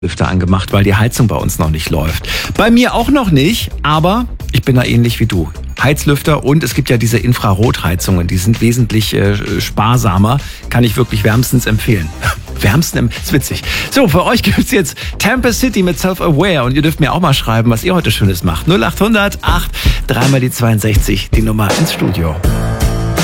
Lüfter angemacht, weil die Heizung bei uns noch nicht läuft. Bei mir auch noch nicht, aber ich bin da ähnlich wie du. Heizlüfter und es gibt ja diese Infrarotheizungen, die sind wesentlich sparsamer, kann ich wirklich wärmstens empfehlen. Ist witzig. So, für euch gibt's jetzt Tampa City mit Self-Aware und ihr dürft mir auch mal schreiben, was ihr heute Schönes macht. 0800 8 3 mal die 62, die Nummer ins Studio.